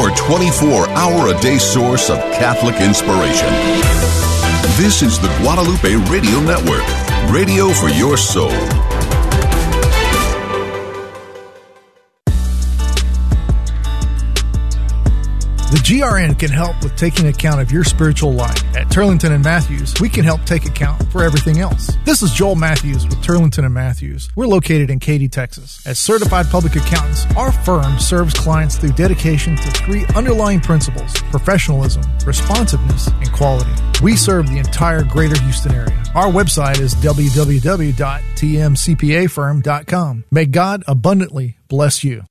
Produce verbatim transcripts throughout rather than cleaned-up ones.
your twenty-four hour a day source of Catholic inspiration. This is the Guadalupe Radio Network, radio for your soul. The G R N can help with taking account of your spiritual life. At Turlington and Matthews, we can help take account for everything else. This is Joel Matthews with Turlington and Matthews. We're located in Katy, Texas. As certified public accountants, our firm serves clients through dedication to three underlying principles: professionalism, responsiveness, and quality. We serve the entire greater Houston area. Our website is w w w dot t m c p a firm dot com. May God abundantly bless you.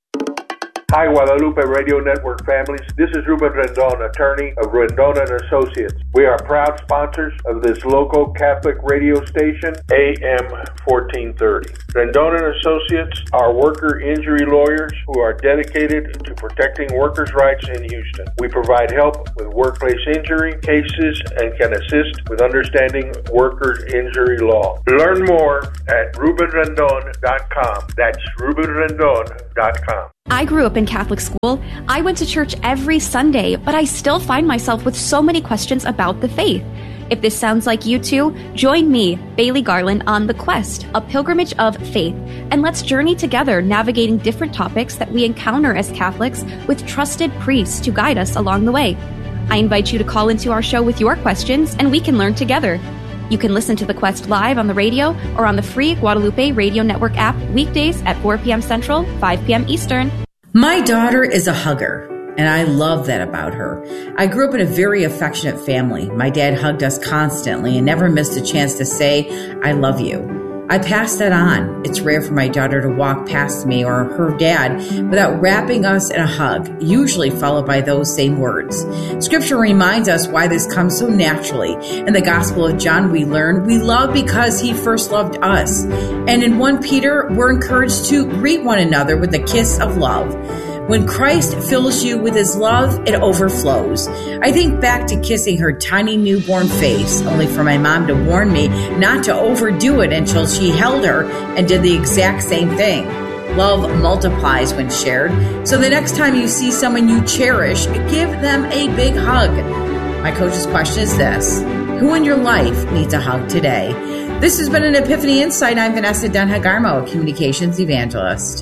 Hi, Guadalupe Radio Network families. This is Ruben Rendon, attorney of Rendon and Associates. We are proud sponsors of this local Catholic radio station, A M fourteen thirty. Rendon and Associates are worker injury lawyers who are dedicated to protecting workers' rights in Houston. We provide help with workplace injury cases and can assist with understanding workers' injury law. Learn more at ruben rendon dot com. That's ruben rendon dot com. I grew up in Catholic school. I went to church every Sunday, but I still find myself with so many questions about the faith. If this sounds like you too, join me, Bailey Garland, on The Quest, a pilgrimage of faith, and let's journey together navigating different topics that we encounter as Catholics with trusted priests to guide us along the way. I invite you to call into our show with your questions, and we can learn together. You can listen to The Quest live on the radio or on the free Guadalupe Radio Network app weekdays at four p.m. Central, five p.m. Eastern. My daughter is a hugger, and I love that about her. I grew up in a very affectionate family. My dad hugged us constantly and never missed a chance to say, "I love you." I pass that on. It's rare for my daughter to walk past me or her dad without wrapping us in a hug, usually followed by those same words. Scripture reminds us why this comes so naturally. In the Gospel of John, we learn we love because he first loved us. And in First Peter, we're encouraged to greet one another with a kiss of love. When Christ fills you with his love, it overflows. I think back to kissing her tiny newborn face, only for my mom to warn me not to overdo it until she held her and did the exact same thing. Love multiplies when shared, so the next time you see someone you cherish, give them a big hug. My coach's question is this: who in your life needs a hug today? This has been an Epiphany Insight. I'm Vanessa Denhagarmo, a communications evangelist.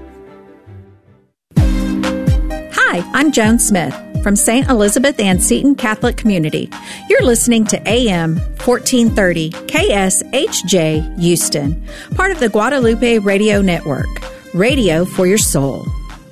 Hi, I'm Joan Smith from Saint Elizabeth Ann Seton Catholic Community. You're listening to A M fourteen thirty K S H J Houston, part of the Guadalupe Radio Network, radio for your soul.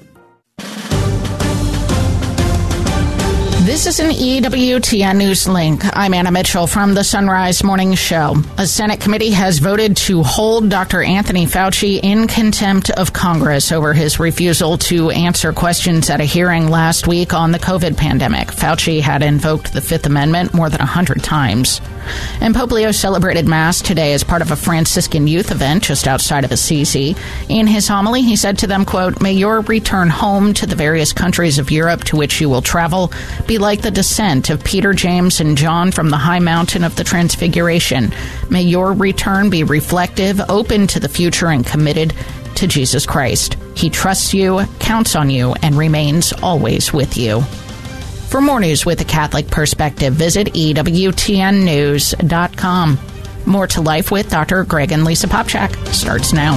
This is an E W T N News Link. I'm Anna Mitchell from the Sunrise Morning Show. A Senate committee has voted to hold Doctor Anthony Fauci in contempt of Congress over his refusal to answer questions at a hearing last week on the COVID pandemic. Fauci had invoked the Fifth Amendment more than one hundred times. And Pope Leo celebrated Mass today as part of a Franciscan youth event just outside of Assisi. In his homily, he said to them, quote, "May your return home to the various countries of Europe to which you will travel be like the descent of Peter, James, and John from the high mountain of the Transfiguration. May your return be reflective, open to the future, and committed to Jesus Christ. He trusts you, counts on you, and remains always with you." For more news with a Catholic perspective, visit E W T N news dot com. More to Life with Doctor Greg and Lisa Popchak starts now.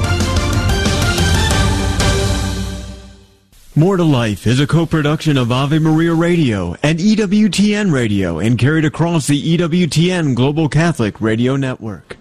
More to Life is a co-production of Ave Maria Radio and E W T N Radio and carried across the E W T N Global Catholic Radio Network.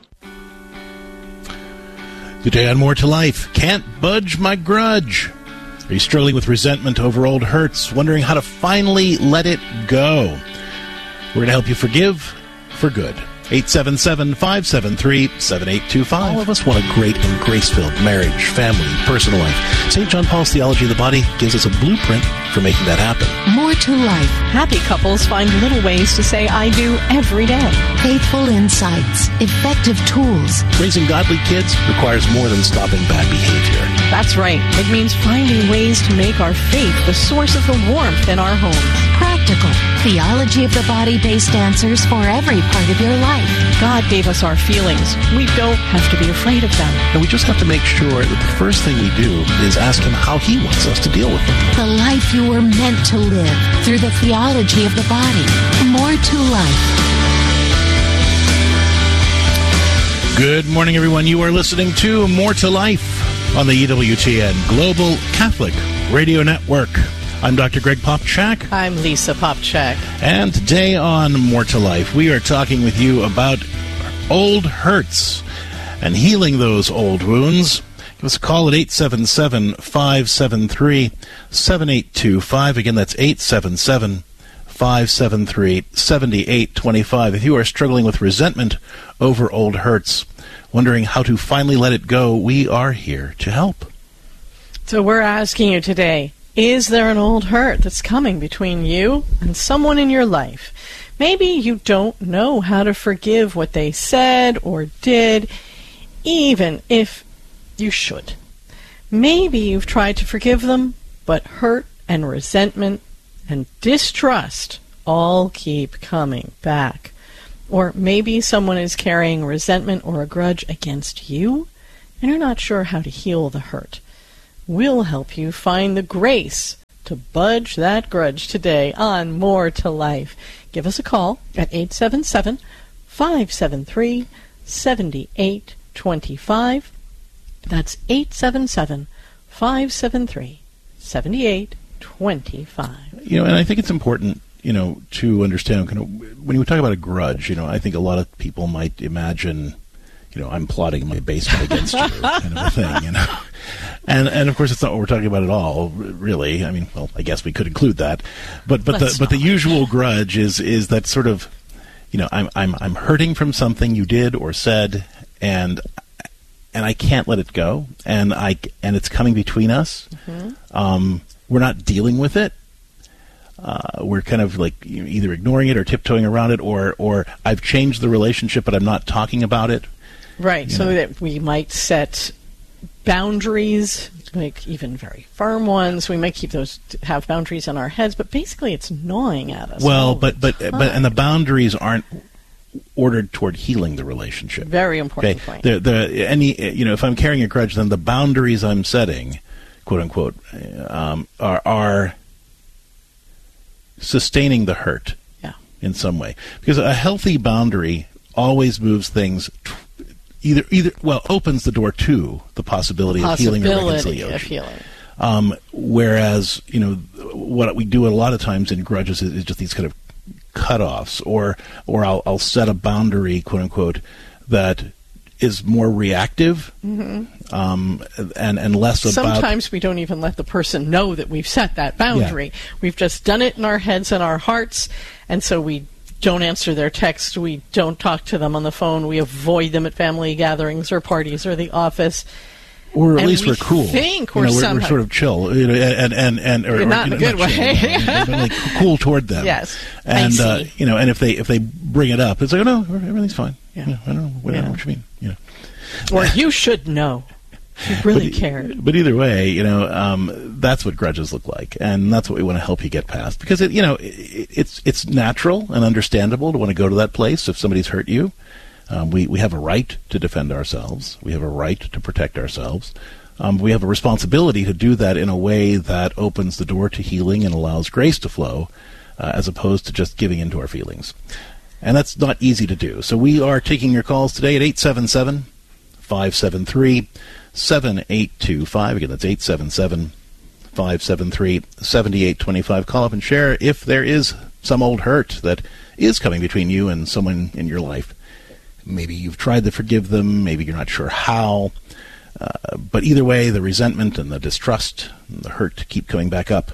Today on More to Life, can't budge my grudge. Are you struggling with resentment over old hurts, wondering how to finally let it go? We're going to help you forgive for good. eight seven seven, five seven three, seven eight two five. All of us want a great and grace-filled marriage, family, personal life. Saint John Paul's Theology of the Body gives us a blueprint for making that happen. More to Life. Happy couples find little ways to say I do every day. Faithful insights, effective tools. Raising godly kids requires more than stopping bad behavior. That's right. It means finding ways to make our faith the source of the warmth in our homes. Practical Practical, theology of the body-based answers for every part of your life. God gave us our feelings. We don't have to be afraid of them. And we just have to make sure that the first thing we do is ask him how he wants us to deal with them. The life you were meant to live through the theology of the body. More to life. Good morning, everyone. You are listening to More to Life on the E W T N Global Catholic Radio Network. I'm Doctor Greg Popchak. I'm Lisa Popchak. And today on More to Life, we are talking with you about old hurts and healing those old wounds. Give us a call at eight seven seven, five seven three, seven eight two five. Again, that's eight seven seven, five seven three, seven eight two five. If you are struggling with resentment over old hurts, wondering how to finally let it go, we are here to help. So we're asking you today, is there an old hurt that's coming between you and someone in your life? Maybe you don't know how to forgive what they said or did, even if you should. Maybe you've tried to forgive them, but hurt and resentment and distrust all keep coming back. Or maybe someone is carrying resentment or a grudge against you, and you're not sure how to heal the hurt. We'll help you find the grace to budge that grudge today on More to Life. Give us a call at eight seven seven, five seven three, seven eight two five. That's eight seven seven, five seven three, seven eight two five. You know, and I think it's important, you know, to understand, kind of, when you talk about a grudge, you know, I think a lot of people might imagine, you know, I'm plotting my basement against you, kind of a thing, you know. And and of course, it's not what we're talking about at all, really. I mean, well, I guess we could include that, but but Let's the not. but the usual grudge is is that sort of, you know, I'm I'm I'm hurting from something you did or said, and and I can't let it go, and I and it's coming between us. Mm-hmm. Um, we're not dealing with it. Uh, we're kind of like either ignoring it or tiptoeing around it, or or I've changed the relationship, but I'm not talking about it. Right, you so know. that we might set boundaries, like even very firm ones. We might keep those, have boundaries in our heads, but basically it's gnawing at us. Well, but but but and the boundaries aren't ordered toward healing the relationship. Very important okay? point. The the any you know, if I'm carrying a grudge, then the boundaries I'm setting, quote unquote, um, are are sustaining the hurt. Yeah. In some way, because a healthy boundary always moves things. T- Either, either, well, opens the door to the possibility, the of healing or reconciliation. Of healing. Um, whereas, you know, what we do a lot of times in grudges is, is just these kind of cutoffs, or, or I'll, I'll set a boundary, quote unquote, that is more reactive, mm-hmm. um, and and less about. Sometimes we don't even let the person know that we've set that boundary. Yeah. We've just done it in our heads and our hearts, and so we don't answer their text, we don't talk to them on the phone, we avoid them at family gatherings or parties or the office. Or at and least we we're cool. Think you we're, know, we're, somehow, we're sort of chill, you know, and and and or, not or, in know, a good not way, chill, but like cool toward them. Yes, and uh, you know, and if they if they bring it up, it's like, oh no, everything's fine. Yeah, you know, I don't know, what, yeah. I don't know what you mean. You know, or you should know. You really but, care. But either way, you know, um, that's what grudges look like, and that's what we want to help you get past. Because it, you know, it, it's it's natural and understandable to want to go to that place if somebody's hurt you. Um, we we have a right to defend ourselves. We have a right to protect ourselves. Um, we have a responsibility to do that in a way that opens the door to healing and allows grace to flow, uh, as opposed to just giving into our feelings. And that's not easy to do. So we are taking your calls today at eight seven seven, five seven three, seven eight two five. Again, that's eight seven seven, five seven three, seven eight two five. Call up and share if there is some old hurt that is coming between you and someone in your life. Maybe you've tried to forgive them. Maybe you're not sure how. Uh, but either way, the resentment and the distrust and the hurt keep coming back up.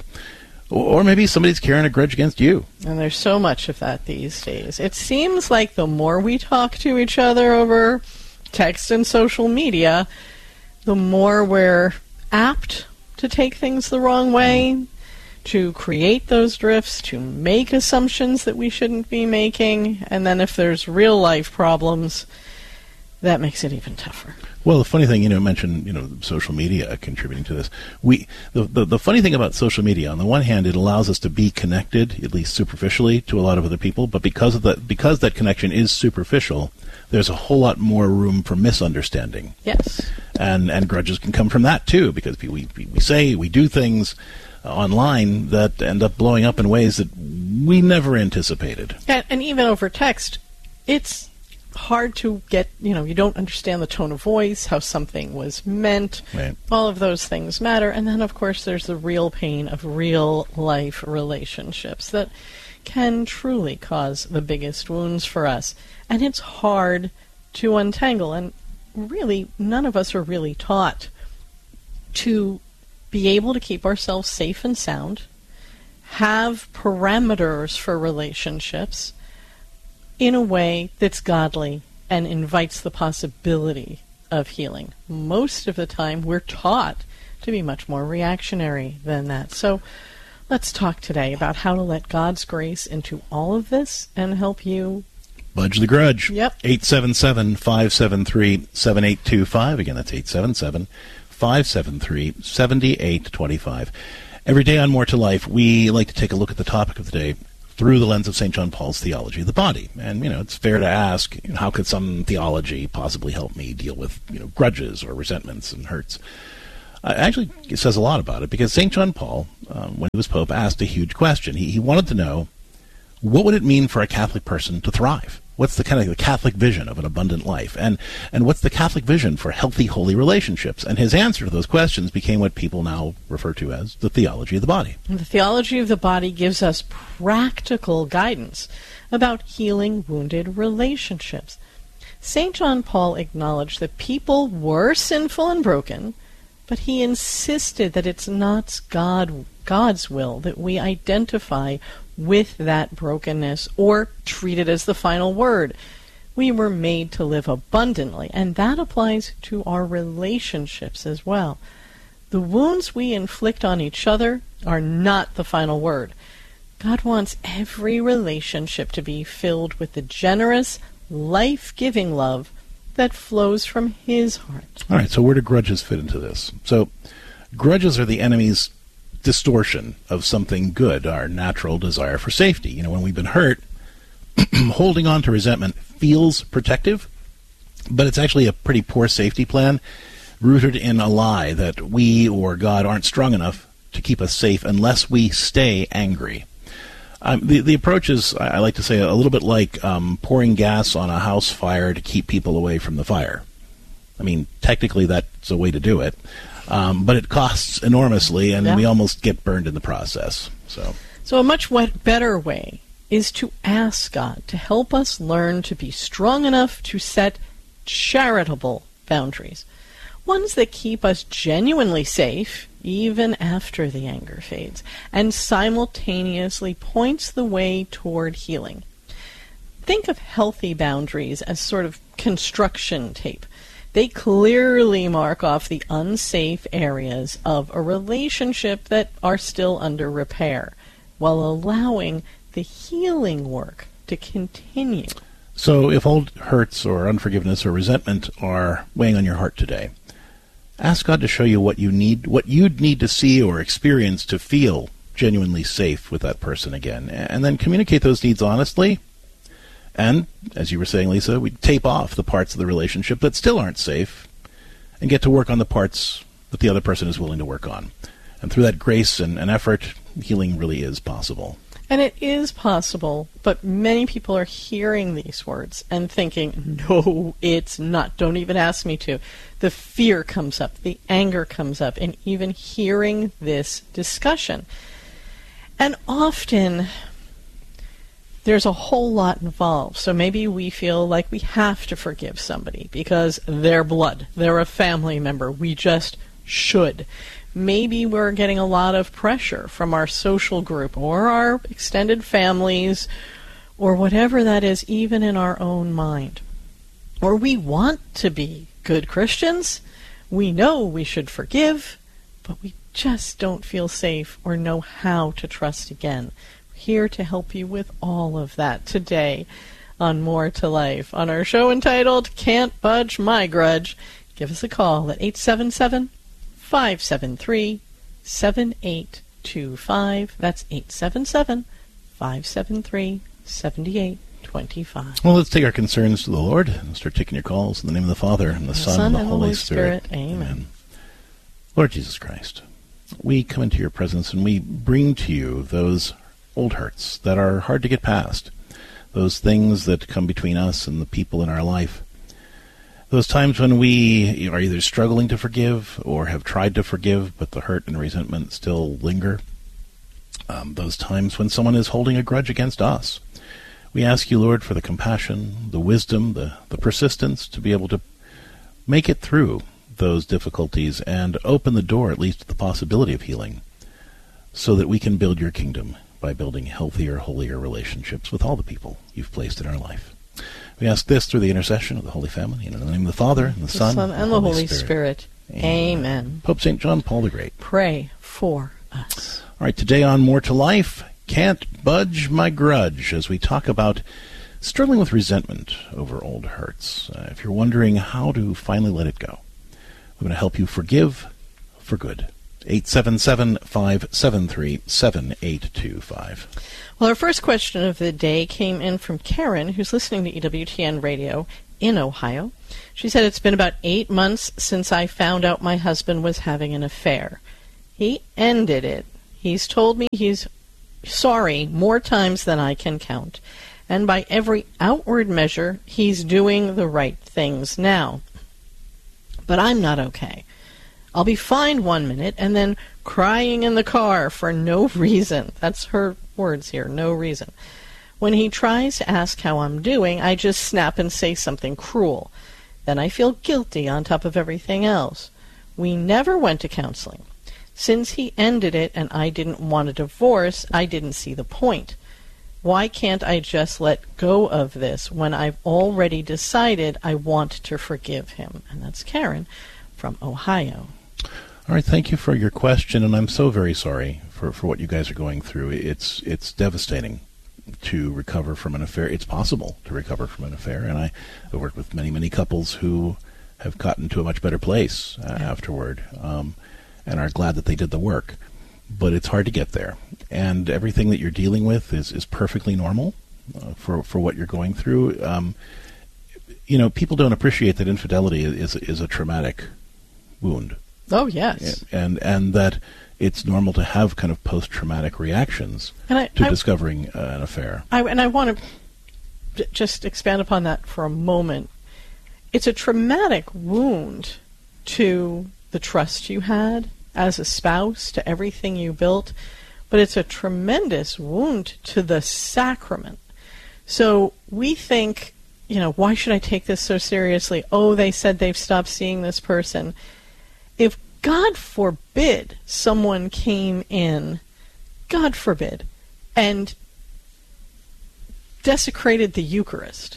Or maybe somebody's carrying a grudge against you. And there's so much of that these days. It seems like the more we talk to each other over text and social media, the more we're apt to take things the wrong way, to create those drifts, to make assumptions that we shouldn't be making, and then if there's real life problems, that makes it even tougher. Well, the funny thing, you know, mentioned, you know, social media contributing to this. We, the, the, the funny thing about social media, on the one hand, it allows us to be connected, at least superficially, to a lot of other people. But because of that, because that connection is superficial, there's a whole lot more room for misunderstanding. Yes. And and grudges can come from that too, because we we, we say, we do things uh, online that end up blowing up in ways that we never anticipated. And, and even over text, it's hard to get, you know, you don't understand the tone of voice, how something was meant. Right. All of those things matter. And then, of course, there's the real pain of real-life relationships that can truly cause the biggest wounds for us. And it's hard to untangle. And really, none of us are really taught to be able to keep ourselves safe and sound, have parameters for relationships in a way that's godly and invites the possibility of healing. Most of the time, we're taught to be much more reactionary than that. So let's talk today about how to let God's grace into all of this and help you budge the grudge. Yep. eight seven seven, five seven three, seven eight two five. Again, that's eight seven seven, five seven three, seven eight two five. Every day on More to Life, we like to take a look at the topic of the day through the lens of Saint John Paul's theology of the body. And, you know, it's fair to ask, you know, how could some theology possibly help me deal with, you know, grudges or resentments and hurts? Uh, actually, it says a lot about it, because Saint John Paul, um, when he was Pope, asked a huge question. He, he wanted to know, what would it mean for a Catholic person to thrive? What's the kind of the Catholic vision of an abundant life? And and what's the Catholic vision for healthy, holy relationships? And his answer to those questions became what people now refer to as the theology of the body. The theology of the body gives us practical guidance about healing wounded relationships. Saint John Paul acknowledged that people were sinful and broken, but he insisted that it's not God, God's will that we identify with that brokenness or treat it as the final word. We were made to live abundantly, and that applies to our relationships as well. The wounds we inflict on each other are not the final word. God wants every relationship to be filled with the generous, life-giving love that flows from his heart. All right, so where do grudges fit into this? So grudges are the enemy's distortion of something good, our natural desire for safety. You know, when we've been hurt, holding on to resentment feels protective, but it's actually a pretty poor safety plan rooted in a lie that we or God aren't strong enough to keep us safe unless we stay angry. Um, the, the approach is, I like to say, a little bit like um, pouring gas on a house fire to keep people away from the fire. I mean, technically that's a way to do it. Um, but it costs enormously, and yeah. we almost get burned in the process. So, so a much better way is to ask God to help us learn to be strong enough to set charitable boundaries, ones that keep us genuinely safe even after the anger fades, and simultaneously points the way toward healing. Think of healthy boundaries as sort of construction tape. They clearly mark off the unsafe areas of a relationship that are still under repair, while allowing the healing work to continue. So if old hurts or unforgiveness or resentment are weighing on your heart today, ask God to show you what you need, what you'd need to see or experience to feel genuinely safe with that person again, and then communicate those needs honestly. And, as you were saying, Lisa, we tape off the parts of the relationship that still aren't safe and get to work on the parts that the other person is willing to work on. And through that grace and, and effort, healing really is possible. And it is possible, but many people are hearing these words and thinking, no, it's not. Don't even ask me to. The fear comes up, the anger comes up, and even hearing this discussion. And often there's a whole lot involved. So maybe we feel like we have to forgive somebody because they're blood. They're a family member. We just should. Maybe we're getting a lot of pressure from our social group or our extended families or whatever that is, even in our own mind. Or we want to be good Christians. We know we should forgive, but we just don't feel safe or know how to trust again. Here to help you with all of that today on More to Life, on our show entitled Can't Budge My Grudge. give us a call at eight seven seven, five seven three, seven eight two five. That's eight seven seven, five seven three, seven eight two five. Well, let's take our concerns to the Lord and start taking your calls in the name of the Father, and the, the Son, and the Holy, Holy Spirit. Spirit. Amen. Amen. Lord Jesus Christ, we come into your presence and we bring to you those old hurts that are hard to get past, those things that come between us and the people in our life, those times when we are either struggling to forgive or have tried to forgive, but the hurt and resentment still linger, um, those times when someone is holding a grudge against us. We ask you, Lord, for the compassion, the wisdom, the, the persistence to be able to make it through those difficulties and open the door at least to the possibility of healing so that we can build your kingdom by building healthier, holier relationships with all the people you've placed in our life. We ask this through the intercession of the Holy Family, and in the name of the Father, and the, the Son, Son, and the Holy, Holy Spirit. Spirit. Amen. Amen. Pope Saint John Paul the Great, pray for us. All right, today on More to Life, Can't Budge My Grudge, as we talk about struggling with resentment over old hurts. Uh, if you're wondering how to finally let it go, we're going to help you forgive for good. eight seven seven, five seven three, seven eight two five. Well, our first question of the day came in from Karen, who's listening to E W T N Radio in Ohio. She said, it's been about eight months since I found out my husband was having an affair. He ended it. He's told me he's sorry more times than I can count. And by every outward measure, he's doing the right things now. But I'm not okay. I'll be fine one minute and then crying in the car for no reason. That's her words here, no reason. When he tries to ask how I'm doing, I just snap and say something cruel. Then I feel guilty on top of everything else. We never went to counseling. Since he ended it and I didn't want a divorce, I didn't see the point. Why can't I just let go of this when I've already decided I want to forgive him? And that's Karen from Ohio. All right, thank you for your question, and I'm so very sorry for, for what you guys are going through. It's it's devastating to recover from an affair. It's possible to recover from an affair, and I have worked with many, many couples who have gotten to a much better place uh, yeah. afterward, um, and are glad that they did the work. But it's hard to get there, and everything that you're dealing with is, is perfectly normal uh, for, for what you're going through. Um, you know, people don't appreciate that infidelity is is a traumatic wound. Oh, yes. And and that it's normal to have kind of post-traumatic reactions and I, to I, discovering uh, an affair. I, and I want to j- just expand upon that for a moment. It's a traumatic wound to the trust you had as a spouse, to everything you built, but it's a tremendous wound to the sacrament. So we think, you know, why should I take this so seriously? Oh, they said they've stopped seeing this person. If, God forbid, someone came in, God forbid, and desecrated the Eucharist,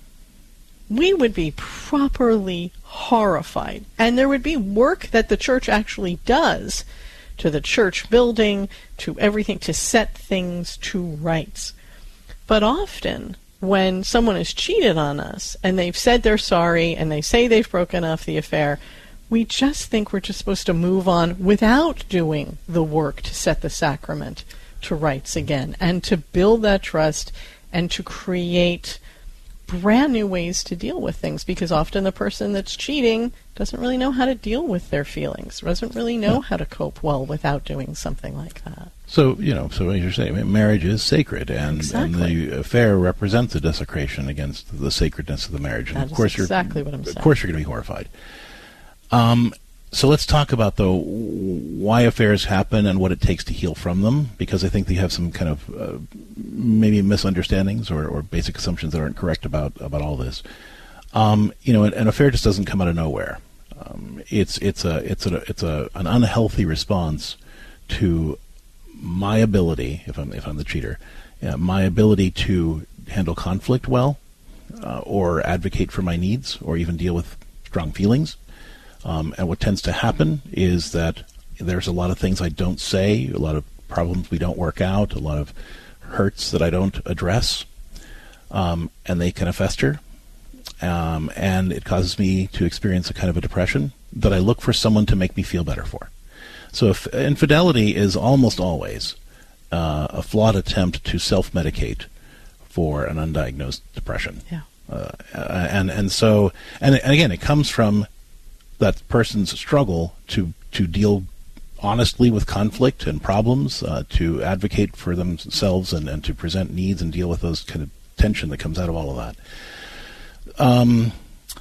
we would be properly horrified. And there would be work that the church actually does to the church building, to everything, to set things to rights. But often, when someone has cheated on us, and they've said they're sorry, and they say they've broken off the affair, we just think we're just supposed to move on without doing the work to set the sacrament to rights again, and to build that trust, and to create brand new ways to deal with things, because often the person that's cheating doesn't really know how to deal with their feelings, doesn't really know how to cope well without doing something like that. So, you know, so as you're saying, marriage is sacred, and, exactly. and the affair represents a desecration against the sacredness of the marriage. And that of course is exactly you're, what I'm saying. Of course you're going to be horrified. Um, so let's talk about, though, why affairs happen and what it takes to heal from them, because I think they have some kind of uh, maybe misunderstandings or, or basic assumptions that aren't correct about, about all this. Um, you know, an, an affair just doesn't come out of nowhere. Um, it's it's a it's a it's a an unhealthy response to my ability, if I'm if I'm the cheater, uh, my ability to handle conflict well, uh, or advocate for my needs, or even deal with strong feelings. Um, and what tends to happen is that there's a lot of things I don't say, a lot of problems we don't work out, a lot of hurts that I don't address, um, and they kind of fester. um, and it causes me to experience a kind of a depression that I look for someone to make me feel better for. So if infidelity is almost always uh, a flawed attempt to self-medicate for an undiagnosed depression. Yeah. Uh, and and so and, and again, it comes from that person's struggle to to deal honestly with conflict and problems, uh, to advocate for themselves and, and to present needs and deal with those kind of tension that comes out of all of that. Um,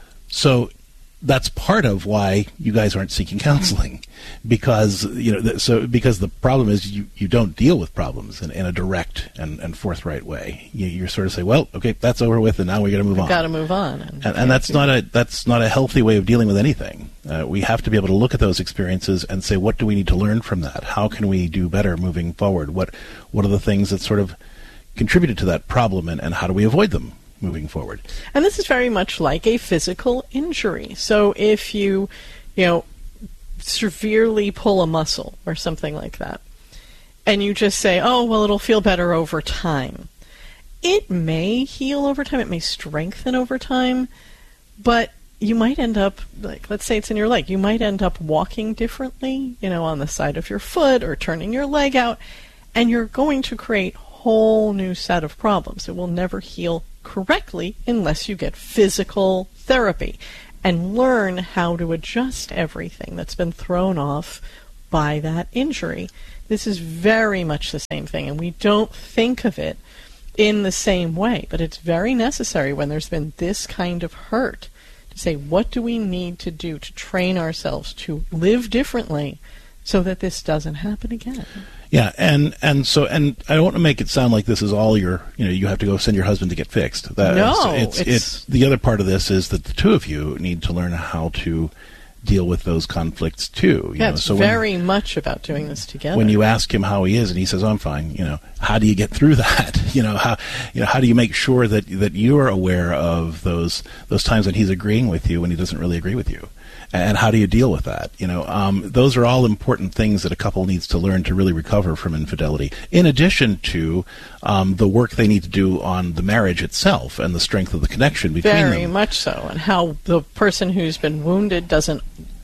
so that's part of why you guys aren't seeking counseling, because you know. Th- so because the problem is you, you don't deal with problems in, in a direct and, and forthright way. You, you sort of say, well, okay, that's over with, and now we got to move on. Got to move on, and, and, and that's not a that's not a healthy way of dealing with anything. Uh, we have to be able to look at those experiences and say, what do we need to learn from that? How can we do better moving forward? What what are the things that sort of contributed to that problem, and, and how do we avoid them moving forward? And this is very much like a physical injury. So if you, you know, severely pull a muscle or something like that, and you just say, oh, well, it'll feel better over time. It may heal over time. It may strengthen over time. But you might end up, like, let's say it's in your leg. You might end up walking differently, you know, on the side of your foot or turning your leg out. And you're going to create a whole new set of problems. It will never heal correctly unless you get physical therapy and learn how to adjust everything that's been thrown off by that injury. This is very much the same thing, and we don't think of it in the same way, but it's very necessary when there's been this kind of hurt to say, what do we need to do to train ourselves to live differently so that this doesn't happen again? Yeah, and, and so and I don't want to make it sound like this is all your, you know, you have to go send your husband to get fixed. That no, is, it's, it's, it's the other part of this is that the two of you need to learn how to deal with those conflicts too. You yeah, know? it's so very when, much about doing this together. When you ask him how he is, and he says, "Oh, I'm fine," you know, how do you get through that? you know, how you know how do you make sure that that you are aware of those those times when he's agreeing with you when he doesn't really agree with you? And how do you deal with that? You know, um, those are all important things that a couple needs to learn to really recover from infidelity. In addition to um, the work they need to do on the marriage itself and the strength of the connection between Very them. Very much so, and how the person who's been wounded doesn't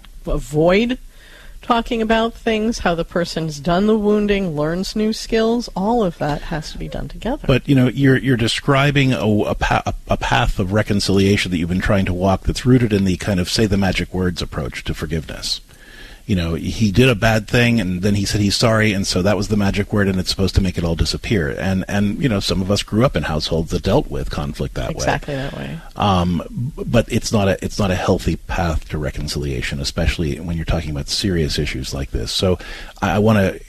avoid talking about things, how the person's done the wounding, learns new skills. All of that has to be done together. But, you know, you're you're describing a, a, pa- a path of reconciliation that you've been trying to walk that's rooted in the kind of say the magic words approach to forgiveness. You know, he did a bad thing, and then he said he's sorry, and so that was the magic word, and it's supposed to make it all disappear. And, and you know, some of us grew up in households that dealt with conflict that exactly way. Exactly that way. Um, but it's not a it's not a healthy path to reconciliation, especially when you're talking about serious issues like this. So I, I want to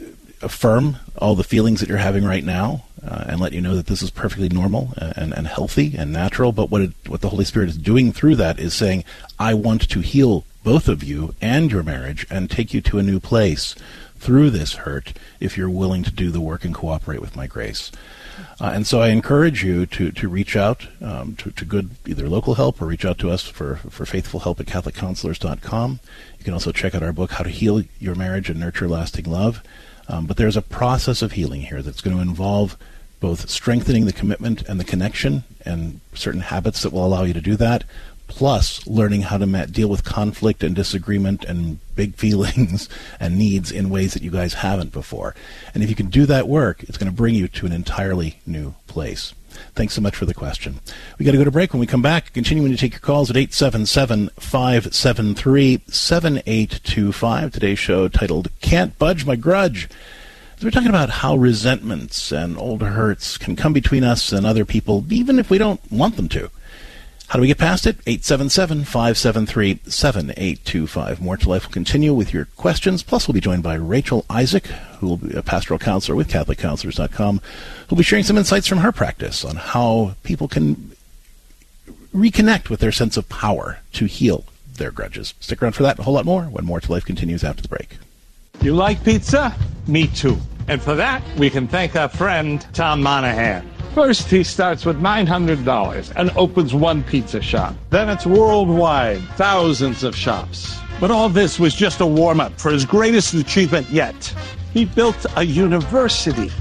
affirm all the feelings that you're having right now, uh, and let you know that this is perfectly normal and, and healthy and natural. But what it, what the Holy Spirit is doing through that is saying, I want to heal both of you and your marriage and take you to a new place through this hurt if you're willing to do the work and cooperate with my grace. Uh, and so I encourage you to, to reach out um, to, to good either local help or reach out to us for, for faithful help at catholic counselors dot com. You can also check out our book, How to Heal Your Marriage and Nurture Lasting Love. Um, but there's a process of healing here that's going to involve both strengthening the commitment and the connection and certain habits that will allow you to do that, plus learning how to ma- deal with conflict and disagreement and big feelings and needs in ways that you guys haven't before. And if you can do that work, it's going to bring you to an entirely new place. Thanks so much for the question. We got to go to break. When we come back, continuing to take your calls at eight seven seven, five seven three, seven eight two five. Today's show titled Can't Budge My Grudge. We're talking about how resentments and old hurts can come between us and other people, even if we don't want them to. How do we get past it? eight seven seven, five seven three, seven eight two five. More to Life will continue with your questions. Plus, we'll be joined by Rachel Isaac, who will be a pastoral counselor with catholic counselors dot com, who'll be sharing some insights from her practice on how people can reconnect with their sense of power to heal their grudges. Stick around for that and a whole lot more when More to Life continues after the break. You like pizza? Me too. And for that, we can thank our friend Tom Monahan. First, he starts with nine hundred dollars and opens one pizza shop. Then it's worldwide, thousands of shops. But all this was just a warm-up for his greatest achievement yet. He built a university.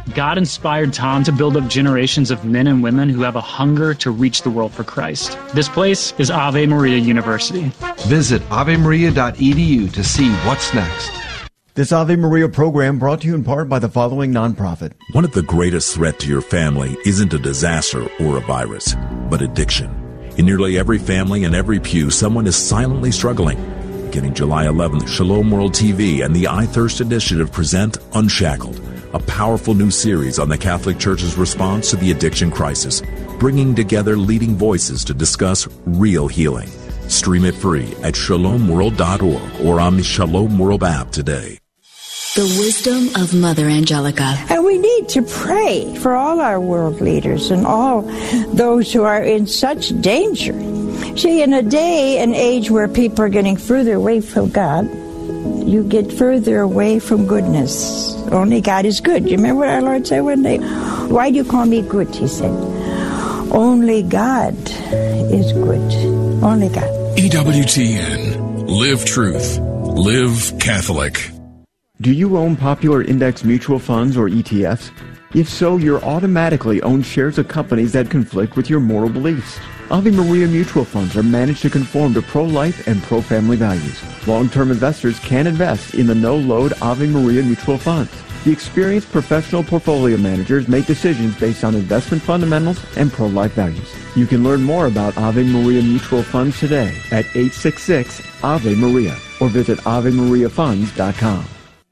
God inspired Tom to build up generations of men and women who have a hunger to reach the world for Christ. This place is Ave Maria University. Visit ave maria dot e d u to see what's next. This Ave Maria program brought to you in part by the following nonprofit. One of the greatest threats to your family isn't a disaster or a virus, but addiction. In nearly every family and every pew, someone is silently struggling. Beginning July eleventh, Shalom World T V and the I Thirst Initiative present Unshackled, a powerful new series on the Catholic Church's response to the addiction crisis, bringing together leading voices to discuss real healing. Stream it free at shalom world dot org or on the Shalom World app today. The wisdom of Mother Angelica. And we need to pray for all our world leaders and all those who are in such danger. See, in a day and age where people are getting further away from God, you get further away from goodness. Only God is good. You remember what our Lord said one day? Why do you call me good, he said. Only God is good. Only God. E W T N. Live truth. Live Catholic. Do you own popular index mutual funds or E T Fs? If so, you're automatically own shares of companies that conflict with your moral beliefs. Ave Maria mutual funds are managed to conform to pro-life and pro-family values. Long-term investors can invest in the no-load Ave Maria mutual funds. The experienced professional portfolio managers make decisions based on investment fundamentals and pro-life values. You can learn more about Ave Maria mutual funds today at eight six six Ave Maria or visit ave maria funds dot com.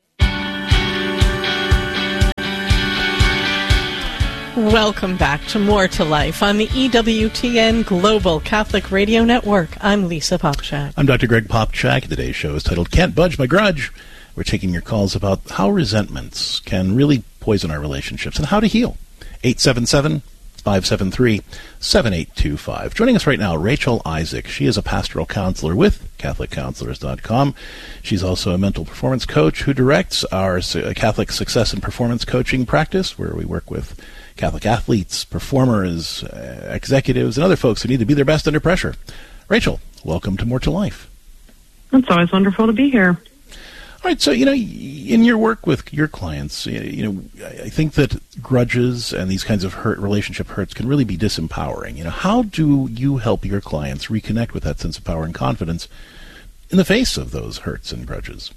Welcome back to More to Life on the E W T N Global Catholic Radio Network. I'm Lisa Popchak. I'm Doctor Greg Popchak. Today's show is titled Can't Budge My Grudge. We're taking your calls about how resentments can really poison our relationships and how to heal. eight seven seven, five seven three, seven eight two five. Joining us right now, Rachel Isaac. She is a pastoral counselor with Catholic Counselors dot com. She's also a mental performance coach who directs our Catholic Success and Performance Coaching practice, where we work with Catholic athletes, performers, uh, executives, and other folks who need to be their best under pressure. Rachel, welcome to More to Life. It's always wonderful to be here. All right, so, you know, in your work with your clients, you know, I think that grudges and these kinds of hurt, relationship hurts can really be disempowering. You know, how do you help your clients reconnect with that sense of power and confidence in the face of those hurts and grudges?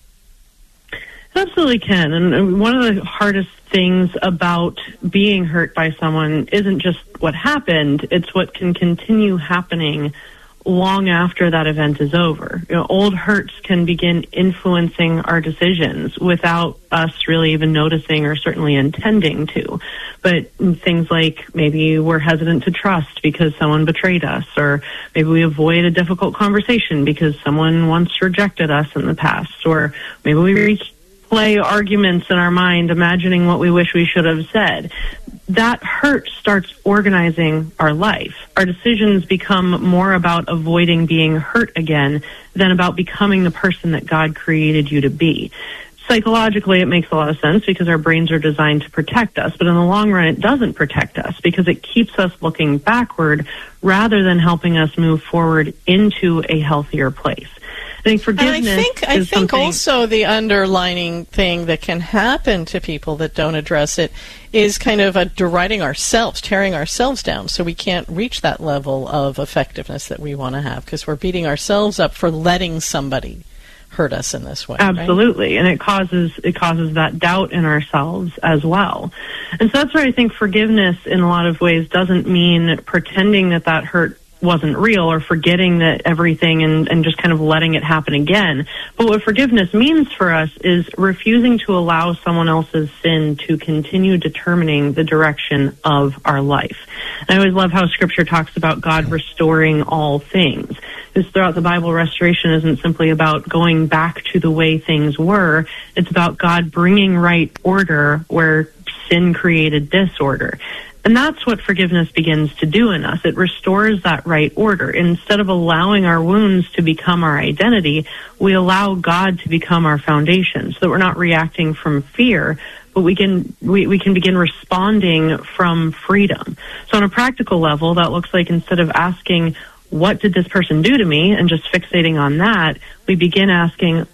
Absolutely can. And one of the hardest things about being hurt by someone isn't just what happened, it's what can continue happening long after that event is over. You know, old hurts can begin influencing our decisions without us really even noticing or certainly intending to. But things like maybe we're hesitant to trust because someone betrayed us, or maybe we avoid a difficult conversation because someone once rejected us in the past, or maybe we reach play arguments in our mind, imagining what we wish we should have said. That hurt starts organizing our life. Our decisions become more about avoiding being hurt again than about becoming the person that God created you to be. Psychologically, it makes a lot of sense because our brains are designed to protect us, but in the long run, it doesn't protect us because it keeps us looking backward rather than helping us move forward into a healthier place. I think forgiveness and I think, I is think something... also the underlining thing that can happen to people that don't address it is kind of a deriding ourselves, tearing ourselves down, so we can't reach that level of effectiveness that we want to have because we're beating ourselves up for letting somebody hurt us in this way. Absolutely, right? And it causes it causes that doubt in ourselves as well. And so that's where I think forgiveness in a lot of ways doesn't mean pretending that that hurt wasn't real or forgetting that everything and, and just kind of letting it happen again. But what forgiveness means for us is refusing to allow someone else's sin to continue determining the direction of our life. And I always love how Scripture talks about God restoring all things. Because throughout the Bible, restoration isn't simply about going back to the way things were. It's about God bringing right order where sin created disorder. And that's what forgiveness begins to do in us. It restores that right order. Instead of allowing our wounds to become our identity, we allow God to become our foundation so that we're not reacting from fear, but we can we, we can begin responding from freedom. So on a practical level, that looks like instead of asking, what did this person do to me, and just fixating on that, we begin asking,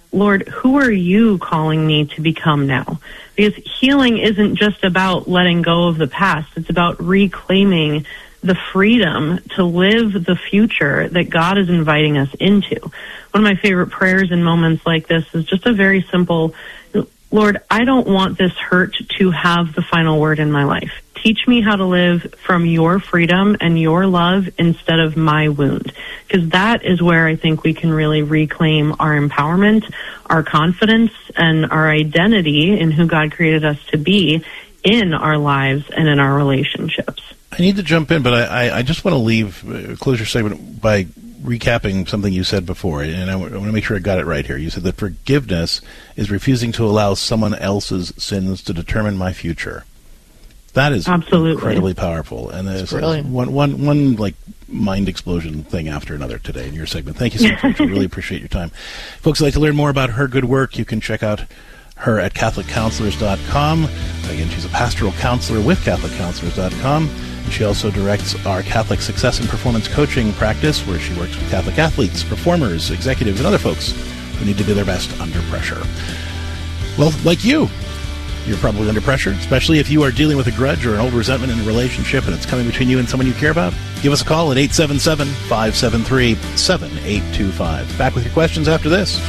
Lord, who are you calling me to become now? Because healing isn't just about letting go of the past. It's about reclaiming the freedom to live the future that God is inviting us into. One of my favorite prayers in moments like this is just a very simple, Lord, I don't want this hurt to have the final word in my life. Teach me how to live from your freedom and your love instead of my wound. Because that is where I think we can really reclaim our empowerment, our confidence, and our identity in who God created us to be in our lives and in our relationships. I need to jump in, but I, I, I just want to leave, uh, close your segment by recapping something you said before, and I, w- I want to make sure I got it right here. You said that forgiveness is refusing to allow someone else's sins to determine my future. That is absolutely incredibly powerful, and there's one, one, one like mind explosion thing after another today in your segment. Thank you so much. I really appreciate your time, folks. I'd like to learn more about her good work. You can check out her at Catholic Counselors dot com. Again, she's a pastoral counselor with Catholic Counselors dot com. She also directs our Catholic Success and Performance Coaching practice, where she works with Catholic athletes, performers, executives, and other folks who need to do their best under pressure. Well, like you, you're probably under pressure, especially if you are dealing with a grudge or an old resentment in a relationship and it's coming between you and someone you care about. Give us a call at eight seven seven, five seven three, seven eight two five. Back with your questions after this.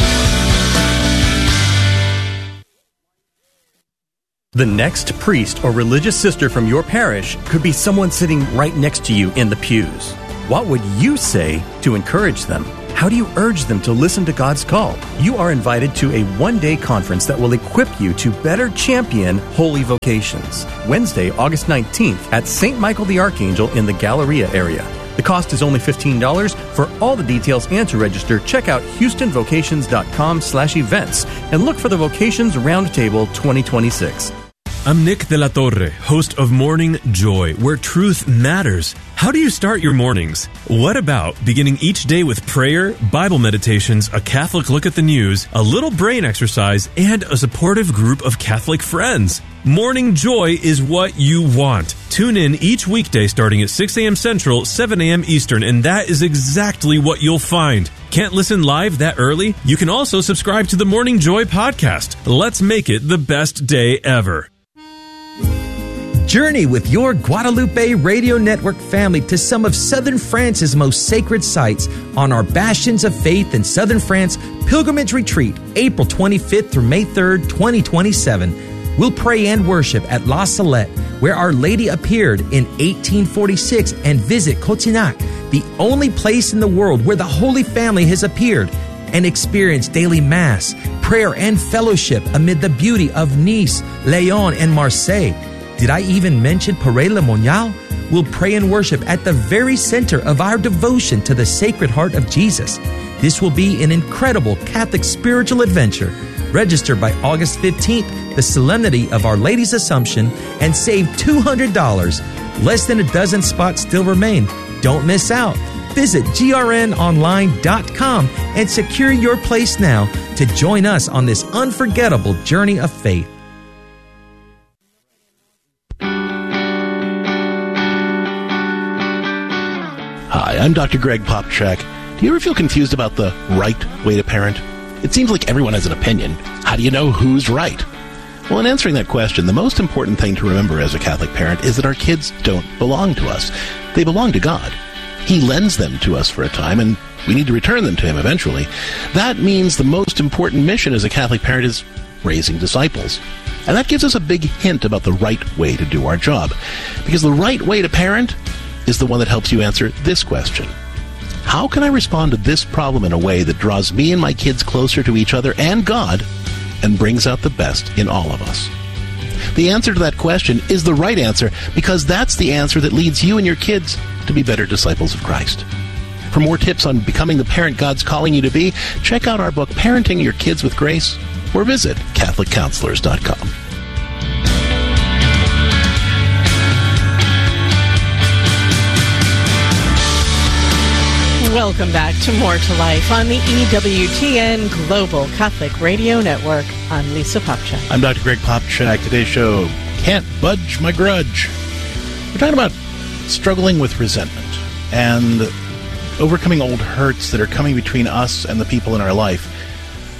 The next priest or religious sister from your parish could be someone sitting right next to you in the pews. What would you say to encourage them? How do you urge them to listen to God's call? You are invited to a one-day conference that will equip you to better champion holy vocations. Wednesday, August nineteenth at Saint Michael the Archangel in the Galleria area. The cost is only fifteen dollars. For all the details and to register, check out houston vocations dot com slash events and look for the Vocations Roundtable twenty twenty-six. I'm Nick De La Torre, host of Morning Joy, where truth matters. How do you start your mornings? What about beginning each day with prayer, Bible meditations, a Catholic look at the news, a little brain exercise, and a supportive group of Catholic friends? Morning Joy is what you want. Tune in each weekday starting at six a.m. Central, seven a.m. Eastern, and that is exactly what you'll find. Can't listen live that early? You can also subscribe to the Morning Joy podcast. Let's make it the best day ever. Journey with your Guadalupe Radio Network family to some of Southern France's most sacred sites on our Bastions of Faith in Southern France Pilgrimage Retreat, April twenty-fifth through May third, twenty twenty-seven. We'll pray and worship at La Salette, where Our Lady appeared in eighteen forty-six, and visit Cotignac, the only place in the world where the Holy Family has appeared, and experience daily Mass, prayer, and fellowship amid the beauty of Nice, Lyon, and Marseille. Did I even mention Paray-le-Monial? We'll pray and worship at the very center of our devotion to the Sacred Heart of Jesus. This will be an incredible Catholic spiritual adventure. Register by August fifteenth, the Solemnity of Our Lady's Assumption, and save two hundred dollars. Less than a dozen spots still remain. Don't miss out. Visit G R N online dot com and secure your place now to join us on this unforgettable journey of faith. Hi, I'm Doctor Greg Popchak. Do you ever feel confused about the right way to parent? It seems like everyone has an opinion. How do you know who's right? Well, in answering that question, the most important thing to remember as a Catholic parent is that our kids don't belong to us. They belong to God. He lends them to us for a time, and we need to return them to Him eventually. That means the most important mission as a Catholic parent is raising disciples. And that gives us a big hint about the right way to do our job. Because the right way to parent is the one that helps you answer this question. How can I respond to this problem in a way that draws me and my kids closer to each other and God and brings out the best in all of us? The answer to that question is the right answer, because that's the answer that leads you and your kids to be better disciples of Christ. For more tips on becoming the parent God's calling you to be, check out our book, Parenting Your Kids with Grace, or visit Catholic Counselors dot com. Welcome back to More to Life on the E W T N Global Catholic Radio Network. I'm Lisa Popchak. I'm Doctor Greg Popchak. Today's show, Can't Budge My Grudge. We're talking about struggling with resentment and overcoming old hurts that are coming between us and the people in our life.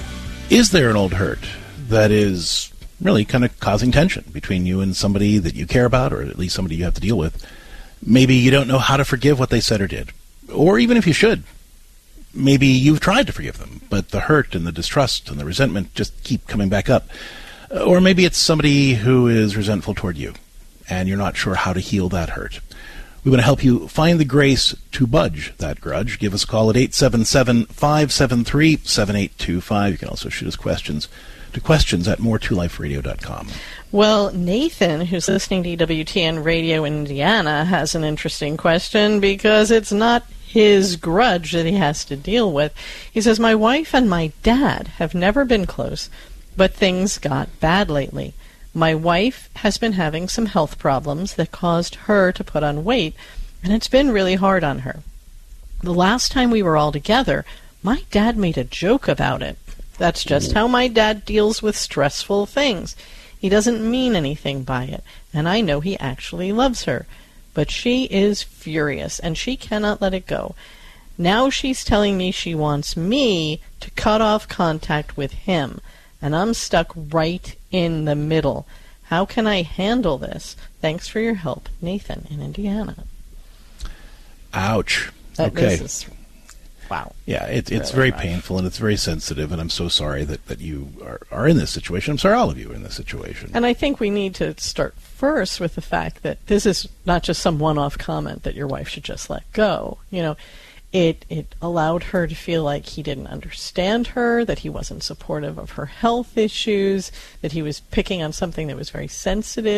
Is there an old hurt that is really kind of causing tension between you and somebody that you care about, or at least somebody you have to deal with? Maybe you don't know how to forgive what they said or did. Or even if you should, maybe you've tried to forgive them, but the hurt and the distrust and the resentment just keep coming back up. Or maybe it's somebody who is resentful toward you, and you're not sure how to heal that hurt. We want to help you find the grace to budge that grudge. Give us a call at eight seven seven, five seven three, seven eight two five. You can also shoot us questions to questions at more to life radio dot com. Well, Nathan, who's listening to E W T N Radio in Indiana, has an interesting question because it's not his grudge that he has to deal with. He says, my wife and my dad have never been close, but things got bad lately. My wife has been having some health problems that caused her to put on weight, and it's been really hard on her. The last time we were all together, my dad made a joke about it. That's just how my dad deals with stressful things. He doesn't mean anything by it, and I know he actually loves her. But she is furious, and she cannot let it go. Now she's telling me she wants me to cut off contact with him, and I'm stuck right in the middle. How can I handle this? Thanks for your help, Nathan in Indiana. Ouch. That okay. Is, wow. Yeah, it, it's really very rough. painful, and it's very sensitive, and I'm so sorry that, that you are, are in this situation. I'm sorry all of you are in this situation. And I think we need to start first with the fact that this is not just some one-off comment that your wife should just let go. You know, It it allowed her to feel like he didn't understand her, that he wasn't supportive of her health issues, that he was picking on something that was very sensitive.